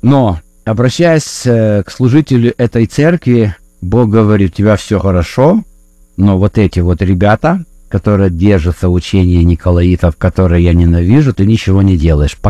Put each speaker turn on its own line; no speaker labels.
Но, обращаясь к служителю этой церкви, Бог говорит: у тебя все хорошо, но вот эти вот ребята, которые держатся учения николаитов, которые я ненавижу, ты ничего не делаешь.